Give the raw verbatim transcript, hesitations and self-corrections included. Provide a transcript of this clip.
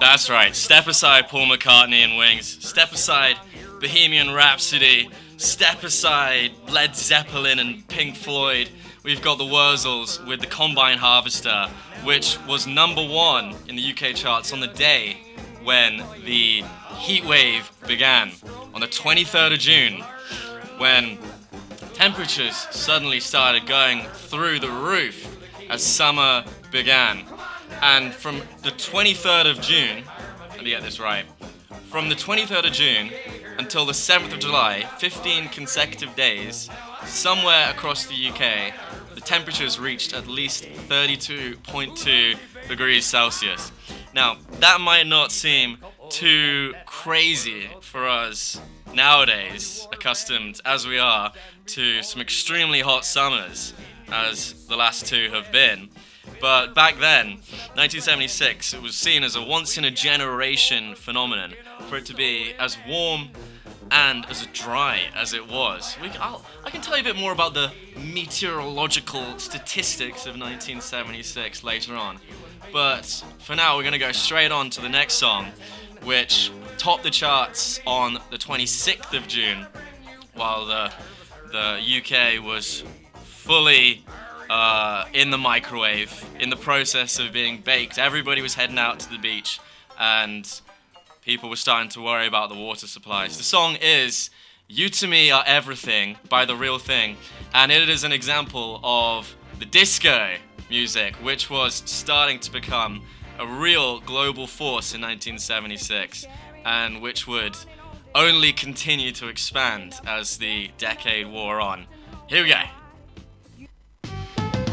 That's right. Step aside Paul McCartney and Wings. Step aside Bohemian Rhapsody. Step aside Led Zeppelin and Pink Floyd. We've got the Wurzels with the Combine Harvester, which was number one in the U K charts on the day when the heat wave began, on the twenty-third of June, when temperatures suddenly started going through the roof as summer began. And from the twenty-third of June, let me get this right, from the twenty-third of June until the seventh of July, fifteen consecutive days, somewhere across the U K, the temperatures reached at least thirty-two point two degrees Celsius. Now, that might not seem too crazy for us nowadays, accustomed as we are to some extremely hot summers, as the last two have been. But back then, nineteen seventy-six, it was seen as a once-in-a-generation phenomenon for it to be as warm and as dry as it was. We, I'll, I can tell you a bit more about the meteorological statistics of nineteen seventy-six later on. But for now, we're going to go straight on to the next song, which topped the charts on the twenty-sixth of June, while the, the U K was fully uh, in the microwave, in the process of being baked. Everybody was heading out to the beach, and people were starting to worry about the water supplies. The song is You To Me Are Everything by The Real Thing, and it is an example of the disco music, which was starting to become a real global force in nineteen seventy-six, and which would only continue to expand as the decade wore on. Here we go.